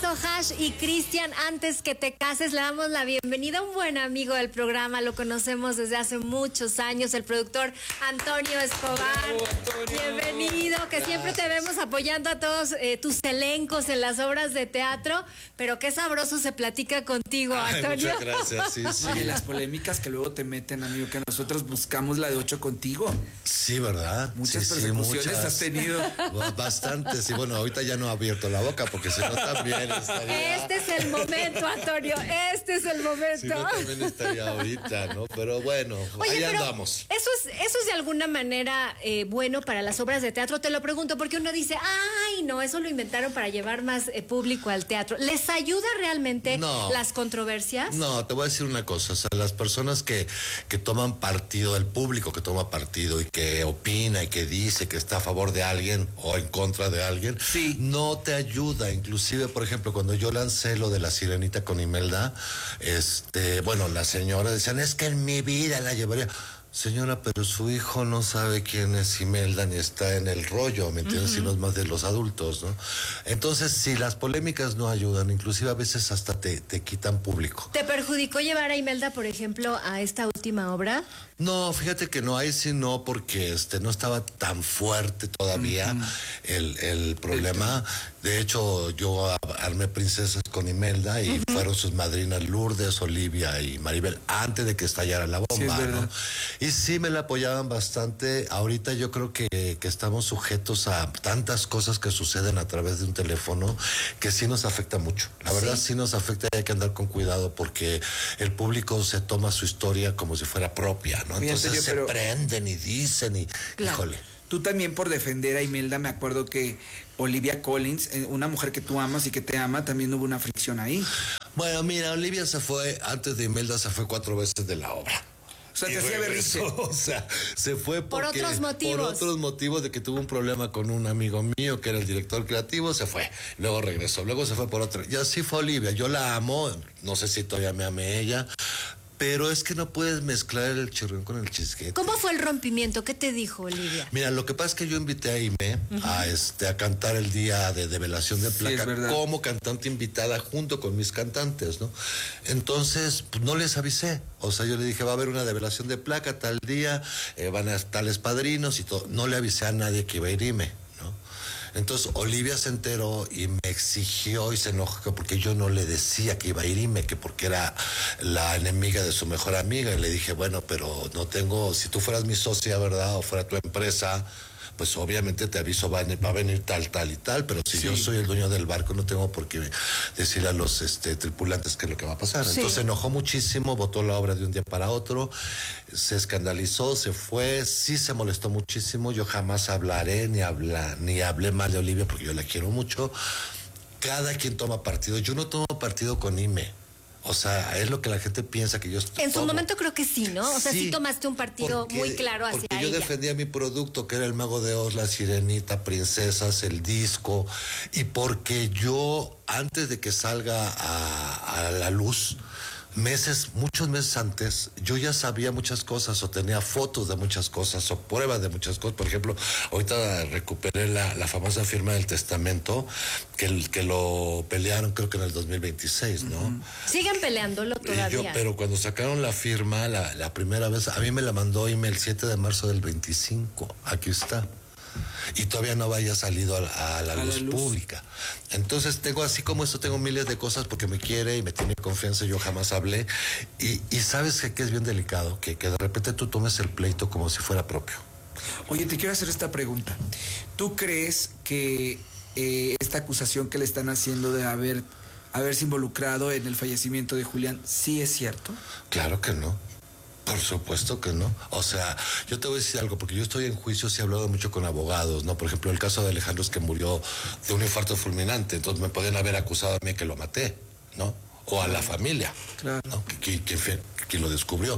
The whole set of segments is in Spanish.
supuesto, Hash y Cristian, antes que te cases, le damos la bienvenida a un buen amigo del programa, lo conocemos desde hace muchos años, el productor Antonio Escobar. Bravo, Antonio. Bienvenido, que siempre te vemos apoyando a todos tus elencos en las obras de teatro, pero qué sabroso se platica contigo, Antonio. Muchas gracias, sí, sí. Oye, las polémicas que luego te meten, amigo, que nosotros buscamos la de 8 contigo. Sí, ¿verdad? Muchas sí, persecuciones muchas. has tenido. Bastantes, y bueno, ahorita ya no he abierto la boca, porque si no también estaría... Este es el momento, Antonio, este es el momento. Si no también estaría ahorita, ¿no? Pero bueno, Oye, ahí pero andamos. Eso es de alguna manera bueno para las obras de teatro. Te lo pregunto porque uno dice, ay, no, eso lo inventaron para llevar más público al teatro. ¿Les ayuda realmente las controversias? No, te voy a decir una cosa. O sea, las personas que toman partido, el público que toma partido y que opina y que dice que está a favor de alguien o en contra de alguien, sí, no te ayuda. Inclusive, por ejemplo, cuando yo lancé lo de La Sirenita con Imelda, bueno, las señoras decían, es que en mi vida la llevaría. Señora, pero su hijo no sabe quién es Imelda ni está en el rollo, ¿me entiendes? Sino es más de los adultos, ¿no? Entonces, si las polémicas no ayudan, inclusive a veces hasta te quitan público. ¿Te perjudicó llevar a Imelda, por ejemplo, a esta última obra? No, fíjate que no, ahí sí no, porque no estaba tan fuerte todavía el problema. De hecho, yo armé Princesas con Imelda y fueron sus madrinas Lourdes, Olivia y Maribel antes de que estallara la bomba, sí, es verdad, ¿no? Y sí me la apoyaban bastante. Ahorita yo creo que estamos sujetos a tantas cosas que suceden a través de un teléfono que sí nos afecta mucho. La verdad sí nos afecta y hay que andar con cuidado porque el público se toma su historia como si fuera propia, ¿no? Entonces se prenden y dicen y... Claro. Híjole. Tú también por defender a Imelda, me acuerdo que Olivia Collins, una mujer que tú amas y que te ama, también hubo una fricción ahí. Bueno, mira, Olivia se fue, antes de Imelda se fue 4 veces de la obra. O sea, te hacía berrinche. O sea, se fue por otros motivos. Por otros motivos de que tuvo un problema con un amigo mío que era el director creativo, se fue. Luego regresó, luego se fue por otro. Y así fue Olivia. Yo la amo, no sé si todavía me ame ella, pero es que no puedes mezclar el chirrión con el chisquete. ¿Cómo fue el rompimiento? ¿Qué te dijo Olivia? Mira, lo que pasa es que yo invité a Aimee a cantar el día de develación de placa como cantante invitada junto con mis cantantes, ¿no? Entonces, pues, no les avisé. O sea, yo le dije, va a haber una develación de placa tal día, van a estar tales padrinos y todo. No le avisé a nadie que iba a ir Aimee, ¿no? Entonces Olivia se enteró y me exigió y se enojó porque yo no le decía que iba a ir Aimee, que porque era la enemiga de su mejor amiga. Y le dije, bueno, pero no tengo, si tú fueras mi socia, ¿verdad? O fuera tu empresa, pues obviamente te aviso, va a venir tal, tal y tal, pero si yo soy el dueño del barco, no tengo por qué decirle a los tripulantes qué es lo que va a pasar. Sí. Entonces se enojó muchísimo, botó la obra de un día para otro, se escandalizó, se fue, sí se molestó muchísimo. Yo jamás hablaré ni hablé mal de Olivia porque yo la quiero mucho. Cada quien toma partido. Yo no tomo partido con Aimee. O sea, es lo que la gente piensa que yo estoy. En su momento creo que sí, ¿no? O sea, sí tomaste un partido muy claro hacia ella. Porque yo defendía mi producto, que era El Mago de Oz, La Sirenita, Princesas, el disco, y porque yo, antes de que salga a la luz, muchos meses antes, yo ya sabía muchas cosas o tenía fotos de muchas cosas o pruebas de muchas cosas. Por ejemplo, ahorita recuperé la famosa firma del testamento que lo pelearon creo que en el 2026, ¿no? Siguen peleándolo todavía. Pero cuando sacaron la firma, la primera vez, a mí me la mandó Aimee el 7 de marzo del 25. Aquí está. Y todavía no había salido a la luz pública. Entonces tengo así como esto, tengo miles de cosas porque me quiere y me tiene confianza, yo jamás hablé. Y sabes que es bien delicado, que de repente tú tomes el pleito como si fuera propio. Oye, te quiero hacer esta pregunta. ¿Tú crees que esta acusación que le están haciendo de haberse involucrado en el fallecimiento de Julián, sí es cierto? Claro que no. Por supuesto que no. O sea, yo te voy a decir algo, porque yo estoy en juicios y he hablado mucho con abogados, ¿no? Por ejemplo, el caso de Alejandro es que murió de un infarto fulminante, entonces me podían haber acusado a mí que lo maté, ¿no? O a la familia, claro, ¿no? Que lo descubrió.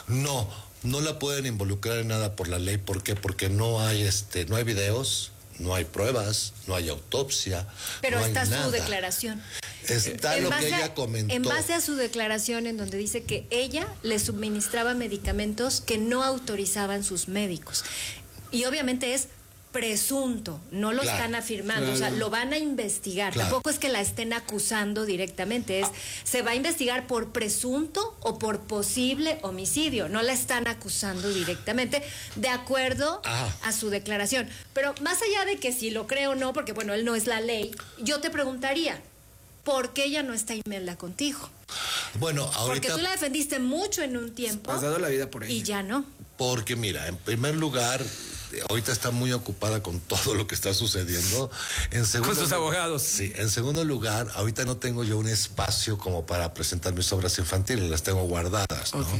No la pueden involucrar en nada por la ley. ¿Por qué? Porque no hay videos, no hay pruebas, no hay autopsia. Pero no está hay nada. Su declaración. Está lo que ella comentó. En base a su declaración en donde dice que ella le suministraba medicamentos que no autorizaban sus médicos. Y obviamente es presunto, no lo están afirmando, o sea, lo van a investigar. Tampoco es que la estén acusando directamente, se va a investigar por presunto o por posible homicidio, no la están acusando directamente, de acuerdo a su declaración. Pero más allá de que si lo cree o no, porque bueno, él no es la ley, yo te preguntaría, ¿por qué ya no está Imelda contigo? Bueno, ahorita... Porque tú la defendiste mucho en un tiempo. Has dado la vida por ella. Y ya no. Porque mira, en primer lugar, ahorita está muy ocupada con todo lo que está sucediendo. En segundo, con sus abogados. Sí, en segundo lugar, ahorita no tengo yo un espacio como para presentar mis obras infantiles, las tengo guardadas, ¿no?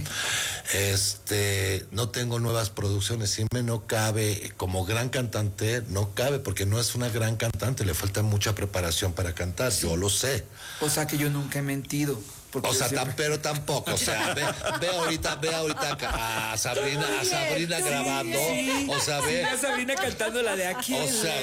No tengo nuevas producciones, y me no cabe, como gran cantante, no cabe, porque no es una gran cantante, le falta mucha preparación para cantar, yo lo sé. O sea que yo nunca he mentido. O sea, pero tampoco, o sea, ve ahorita a Sabrina grabando, o sea, ve a Sabrina cantando la de aquí.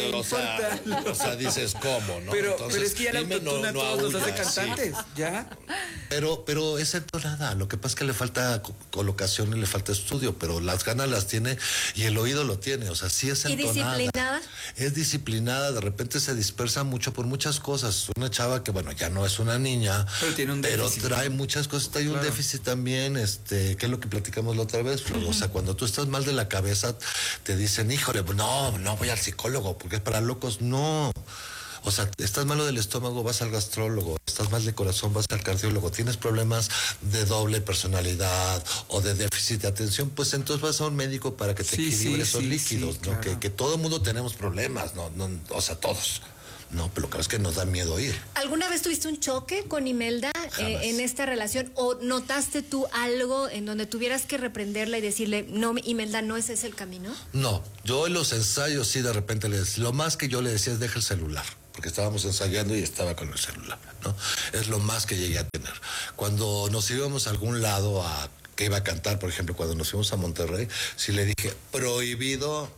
O sea, dices cómo, ¿no? Pero es que ya la autotuna todos los hace cantantes, ¿ya? Pero es entonada, lo que pasa es que le falta colocación y le falta estudio, pero las ganas las tiene y el oído lo tiene, o sea, sí es entonada. ¿Y disciplinada? Es disciplinada, de repente se dispersa mucho por muchas cosas. Una chava que, bueno, ya no es una niña, pero tiene un déficit. Trae muchas cosas, trae un déficit también, que es lo que platicamos la otra vez, o sea, cuando tú estás mal de la cabeza, te dicen, híjole, no voy al psicólogo, porque es para locos, no. O sea, estás malo del estómago, vas al gastrólogo, estás mal de corazón, vas al cardiólogo, tienes problemas de doble personalidad o de déficit de atención, pues entonces vas a un médico para que te equilibre esos líquidos, ¿no? Claro. Que todo el mundo tenemos problemas, no, o sea, todos. No, pero claro, es que nos da miedo ir. ¿Alguna vez tuviste un choque con Imelda en esta relación? ¿O notaste tú algo en donde tuvieras que reprenderla y decirle, no, Imelda, no ese es el camino? No, yo en los ensayos sí de repente lo más que yo le decía es deja el celular, porque estábamos ensayando y estaba con el celular, ¿no? Es lo más que llegué a tener. Cuando nos íbamos a algún lado que iba a cantar, por ejemplo, cuando nos fuimos a Monterrey, sí le dije, prohibido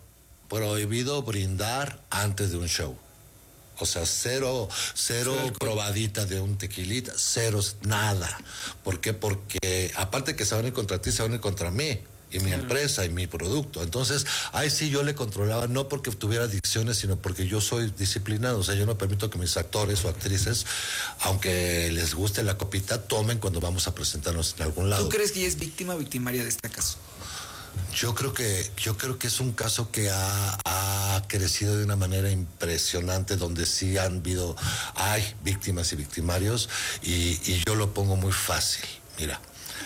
brindar antes de un show. O sea, cero probadita de un tequilita, cero, nada. ¿Por qué? Porque aparte que se van a ir contra ti, se van a ir contra mí y mi empresa y mi producto. Entonces, ahí sí yo le controlaba, no porque tuviera adicciones, sino porque yo soy disciplinado. O sea, yo no permito que mis actores o actrices, aunque les guste la copita, tomen cuando vamos a presentarnos en algún lado. ¿Tú crees que ella es víctima o victimaria de este caso? Yo creo que es un caso que ha crecido de una manera impresionante, donde sí hay víctimas y victimarios, y yo lo pongo muy fácil. Mira,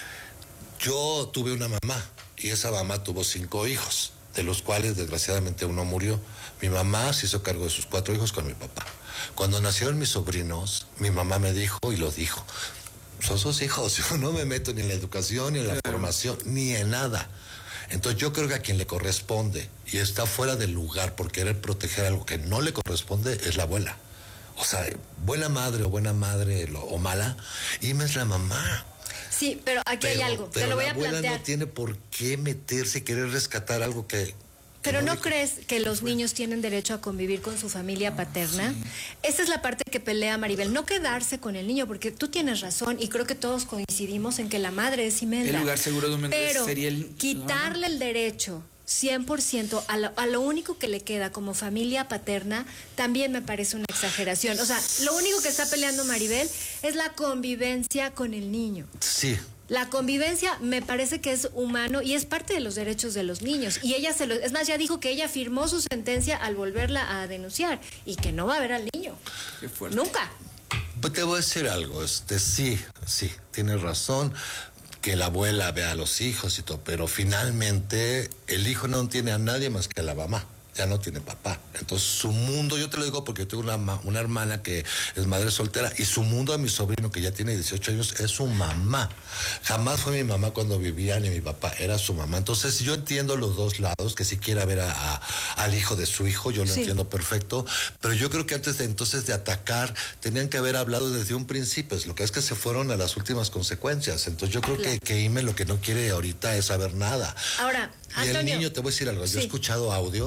yo tuve una mamá, y esa mamá tuvo 5 hijos, de los cuales desgraciadamente uno murió. Mi mamá se hizo cargo de sus 4 hijos con mi papá. Cuando nacieron mis sobrinos, mi mamá me dijo, y lo dijo, son sus hijos, yo no me meto ni en la educación, ni en la formación, ni en nada. Entonces yo creo que a quien le corresponde y está fuera del lugar por querer proteger algo que no le corresponde es la abuela. O sea, buena madre o mala, Ima es la mamá. Sí, pero aquí hay algo, te lo voy a plantear. La abuela no tiene por qué meterse y querer rescatar algo que... Pero ¿no crees que los niños tienen derecho a convivir con su familia paterna? Sí. Esa es la parte que pelea Maribel, no quedarse con el niño, porque tú tienes razón y creo que todos coincidimos en que la madre es Imelda. El lugar seguro de un menor sería quitarle el derecho 100% a lo único que le queda como familia paterna también me parece una exageración. O sea, lo único que está peleando Maribel es la convivencia con el niño. Sí. La convivencia me parece que es humano y es parte de los derechos de los niños. Y ella es más, ya dijo que ella firmó su sentencia al volverla a denunciar y que no va a ver al niño. Qué fuerte. Nunca. Pues te voy a decir algo, sí, tienes razón, que la abuela vea a los hijos y todo, pero finalmente el hijo no tiene a nadie más que a la mamá. Ya no tiene papá. Entonces su mundo, yo te lo digo porque tengo una hermana que es madre soltera, y su mundo a mi sobrino que ya tiene 18 años es su mamá. Jamás fue mi mamá cuando vivía ni mi papá, era su mamá. Entonces yo entiendo los dos lados, que si quiera ver al hijo de su hijo, yo lo entiendo perfecto, pero yo creo que antes de atacar, tenían que haber hablado desde un principio. Lo que es que se fueron a las últimas consecuencias. Entonces yo creo que Ime lo que no quiere ahorita es saber nada. Ahora, y Antonio, el niño, te voy a decir algo, yo he escuchado audios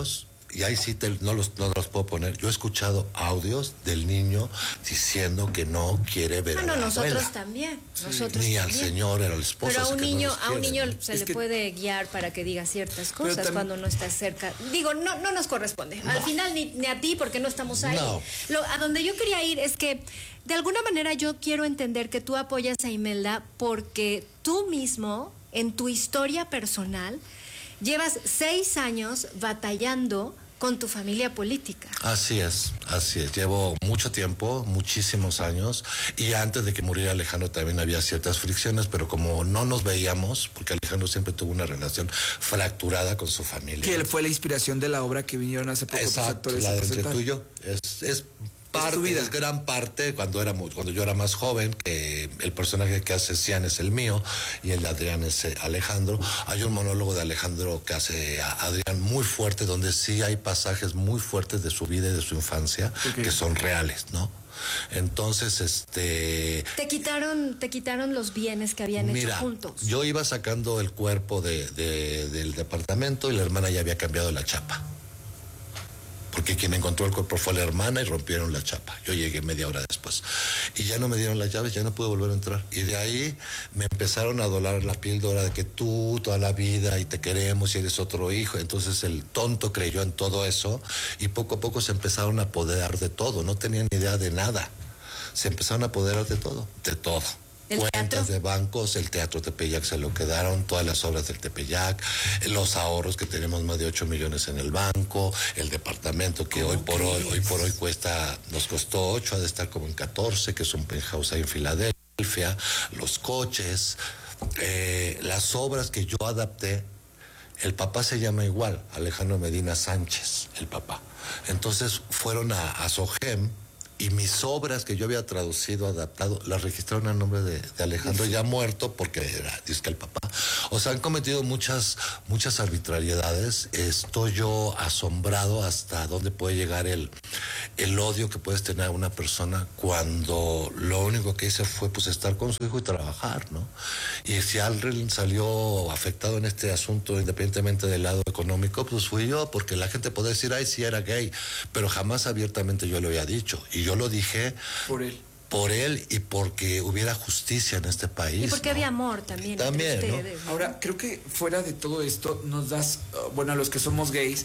y ahí sí no los puedo poner. Yo he escuchado audios del niño diciendo que no quiere ver a la nosotros abuela. También. Sí. Nosotros ni también. al señor, era el esposo. Pero a un niño, ¿no? se le puede guiar para que diga ciertas cosas cuando no está cerca. Digo, no nos corresponde. Al final ni a ti, porque no estamos ahí. No. A donde yo quería ir es que, de alguna manera, yo quiero entender que tú apoyas a Imelda porque tú mismo, en tu historia personal, llevas 6 años batallando con tu familia política. Así es. Llevo mucho tiempo, muchísimos años, y antes de que muriera Alejandro también había ciertas fricciones, pero como no nos veíamos, porque Alejandro siempre tuvo una relación fracturada con su familia. Que fue la inspiración de la obra que vinieron hace poco. Exacto, la de Entre tú y yo. Es gran parte, cuando yo era más joven, que el personaje que hace Cian es el mío y el de Adrián es Alejandro. Hay un monólogo de Alejandro que hace a Adrián muy fuerte, donde sí hay pasajes muy fuertes de su vida y de su infancia, que son reales, ¿no? Entonces, Te quitaron los bienes que habían hecho juntos. Yo iba sacando el cuerpo del departamento y la hermana ya había cambiado la chapa. Porque quien encontró el cuerpo fue la hermana y rompieron la chapa. Yo llegué media hora después. Y ya no me dieron las llaves, ya no pude volver a entrar. Y de ahí me empezaron a doler la píldora de que tú toda la vida y te queremos y eres otro hijo. Entonces el tonto creyó en todo eso y poco a poco se empezaron a apoderar de todo. No tenían idea de nada. Se empezaron a apoderar de todo, de todo. Cuentas de bancos, el Teatro Tepeyac se lo quedaron, todas las obras del Tepeyac, los ahorros que tenemos más de 8 millones en el banco, el departamento que hoy por hoy nos costó 8, ha de estar como en 14, que es un penthouse ahí en Filadelfia, los coches, las obras que yo adapté. El papá se llama igual, Alejandro Medina Sánchez, el papá. Entonces fueron a SOGEM, y mis obras que yo había traducido, adaptado, las registraron a nombre de Alejandro, ya muerto, porque era disque el papá. O sea, han cometido muchas arbitrariedades. Estoy yo asombrado hasta dónde puede llegar el odio que puedes tener a una persona cuando lo único que hice fue pues estar con su hijo y trabajar, ¿no? Y si alguien salió afectado en este asunto, independientemente del lado económico, pues fui yo, porque la gente puede decir, ay, sí era gay, pero jamás abiertamente yo lo había dicho. Y yo lo dije por él y porque hubiera justicia en este país. Y porque había amor también. También, ¿no? Ahora, creo que fuera de todo esto nos das, bueno, a los que somos gays,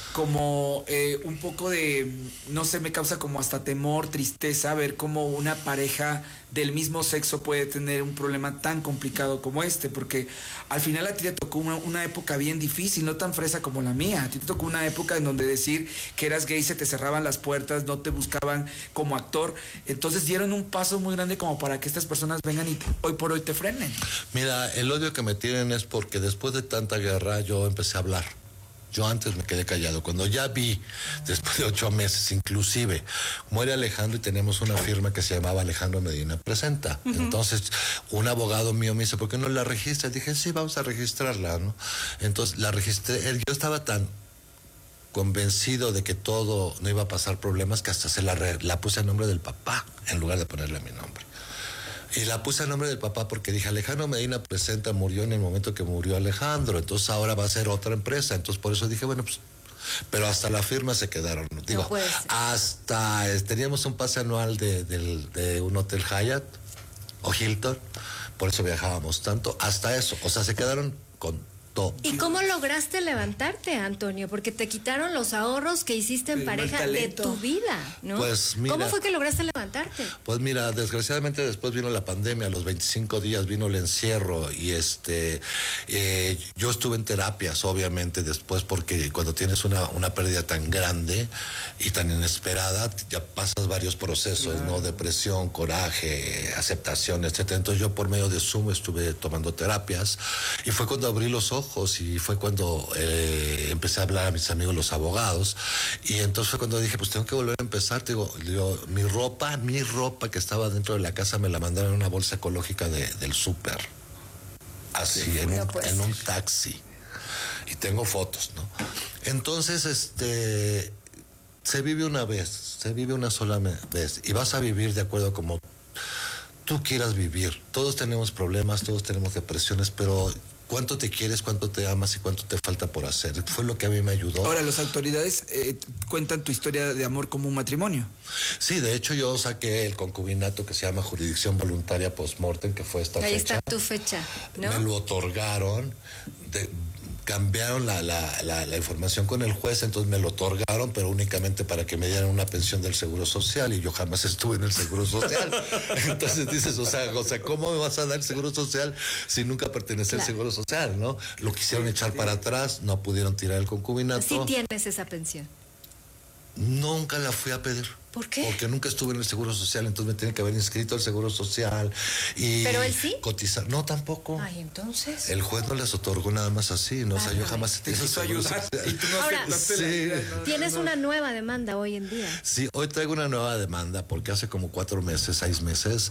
como un poco de, no sé, me causa como hasta temor, tristeza, ver cómo una pareja del mismo sexo puede tener un problema tan complicado como porque al final a ti te tocó una época bien difícil, no tan fresa como la mía. A ti te tocó una época en donde decir que eras gay se te cerraban las puertas, no te buscaban como actor. Entonces dieron un paso muy grande como para que estas personas vengan y hoy por hoy te frenen. Mira, el odio que me tienen es porque después de tanta guerra yo empecé a hablar. Yo antes me quedé callado. Cuando ya vi, después de 8 meses, inclusive, muere Alejandro y tenemos una firma que se llamaba Alejandro Medina Presenta. Entonces, un abogado mío me dice, ¿por qué no la registras? Dije, sí, vamos a registrarla, ¿no? Entonces, la registré. Yo estaba tan convencido de que todo no iba a pasar problemas que hasta la puse a nombre del papá, en lugar de ponerle mi nombre. Y la puse a nombre del papá porque dije, Alejandro Medina Presenta murió en el momento que murió Alejandro, entonces ahora va a ser otra empresa. Entonces por eso dije, bueno, pues, pero hasta la firma se quedaron. Digo, hasta teníamos un pase anual de un hotel Hyatt o Hilton, por eso viajábamos tanto, hasta eso, o sea, se quedaron con todo. ¿Y cómo lograste levantarte, Antonio? Porque te quitaron los ahorros que hiciste en pareja de tu vida, ¿no? Pues mira, ¿cómo fue que lograste levantarte? Pues mira, desgraciadamente después vino la pandemia, a los 25 días vino el encierro y yo estuve en terapias, obviamente, después, porque cuando tienes una pérdida tan grande y tan inesperada, ya pasas varios procesos, ¿no? Depresión, coraje, aceptación, etcétera. Entonces yo por medio de Zoom estuve tomando terapias y fue cuando abrí los ojos y fue cuando empecé a hablar a mis amigos los abogados y entonces fue cuando dije, pues tengo que volver a empezar. Digo, mi ropa que estaba dentro de la casa me la mandaron en una bolsa ecológica del súper, así, sí, en un taxi, y tengo fotos, ¿no? Entonces se vive una vez, se vive una sola vez y vas a vivir de acuerdo como tú quieras vivir. Todos tenemos problemas, todos tenemos depresiones, pero cuánto te quieres, cuánto te amas y cuánto te falta por hacer. Fue lo que a mí me ayudó. Ahora, las autoridades cuentan tu historia de amor como un matrimonio. Sí, de hecho yo saqué el concubinato que se llama jurisdicción voluntaria post-mortem, que fue esta fecha. Ahí está tu fecha, ¿no? Me lo otorgaron, cambiaron la información con el juez, entonces me lo otorgaron, pero únicamente para que me dieran una pensión del Seguro Social, y yo jamás estuve en el Seguro Social. Entonces dices, o sea, ¿cómo me vas a dar el Seguro Social si nunca pertenece al Seguro Social, no? Lo quisieron echar para atrás, no pudieron tirar el concubinato. Sí tienes esa pensión. Nunca la fui a pedir. ¿Por qué? Porque nunca estuve en el Seguro Social, entonces me tiene que haber inscrito al Seguro Social y ¿Pero él sí? Cotizar. No, tampoco. Ay, entonces. El juez no les otorgó nada más así, ¿no? O sea, yo jamás te quiso ayudar. Y tú no Ahora, sí. Tienes una nueva demanda hoy en día. Sí, hoy traigo una nueva demanda porque hace como 4 meses, 6 meses,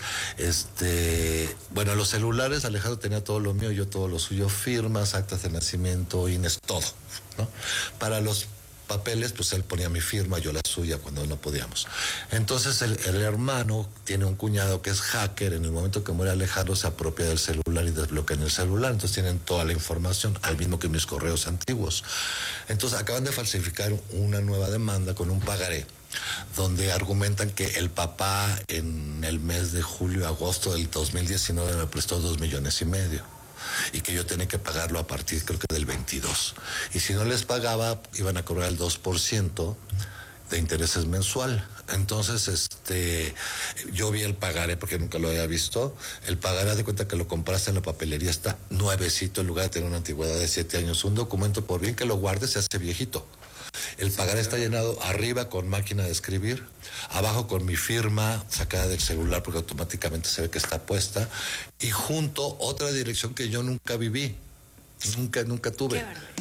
bueno, los celulares, Alejandro tenía todo lo mío, yo todo lo suyo, firmas, actas de nacimiento, INES, todo, ¿no? Para los papeles, pues él ponía mi firma, yo la suya cuando no podíamos. Entonces el hermano tiene un cuñado que es hacker, en el momento que muere Alejandro se apropia del celular y desbloquea en el celular, entonces tienen toda la información, al mismo que mis correos antiguos. Entonces acaban de falsificar una nueva demanda con un pagaré, donde argumentan que el papá en el mes de julio-agosto del 2019 me prestó 2,5 millones y que yo tenía que pagarlo a partir, creo que del 22. Y si no les pagaba, iban a cobrar el 2% de intereses mensual. Entonces, yo vi el pagaré porque nunca lo había visto. El pagaré, de cuenta que lo compraste en la papelería, está nuevecito en lugar de tener una antigüedad de 7 años. Un documento, por bien que lo guardes, se hace viejito. El pagaré está llenado arriba con máquina de escribir, abajo con mi firma sacada del celular porque automáticamente se ve que está puesta, y junto otra dirección que yo nunca viví, nunca tuve.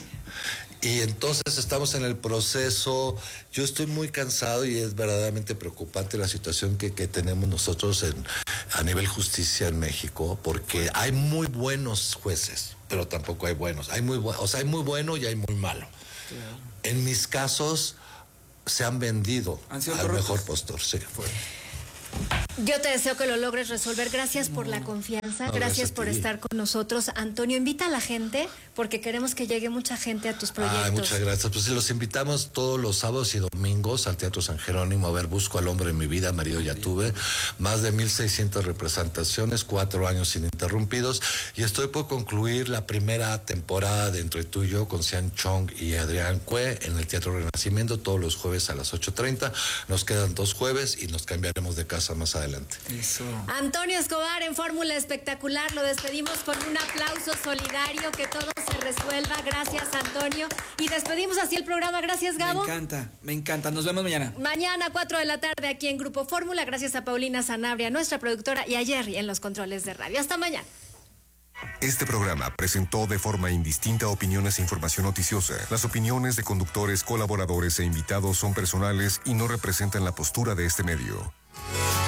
Y entonces estamos en el proceso. Yo estoy muy cansado y es verdaderamente preocupante la situación que tenemos nosotros a nivel justicia en México, porque hay muy buenos jueces, pero tampoco hay buenos. Hay muy bueno y hay muy malo. Claro. En mis casos se han vendido al mejor postor, sí. Yo te deseo que lo logres resolver. Gracias por la confianza, gracias por estar con nosotros. Antonio, invita a la gente porque queremos que llegue mucha gente a tus proyectos. Ay, muchas gracias. Pues los invitamos todos los sábados y domingos al Teatro San Jerónimo a ver Busco al hombre en mi vida, marido ya tuve. Más de 1,600 representaciones, 4 años ininterrumpidos. Y estoy por concluir la primera temporada de Entre tú y yo con Sean Chong y Adrián Cue en el Teatro Renacimiento todos los jueves a las 8:30. Nos quedan 2 jueves y nos cambiaremos de casa más adelante. Eso. Antonio Escobar en Fórmula Espectacular, lo despedimos con un aplauso solidario, que todo se resuelva. Gracias, Antonio, y despedimos así el programa. Gracias, Gabo. Me encanta, nos vemos mañana. Mañana 4 de la tarde aquí en Grupo Fórmula. Gracias a Paulina Sanabria, nuestra productora, y a Jerry en los controles de radio. Hasta mañana. Este programa presentó de forma indistinta opiniones e información noticiosa. Las opiniones de conductores, colaboradores e invitados son personales y no representan la postura de este medio.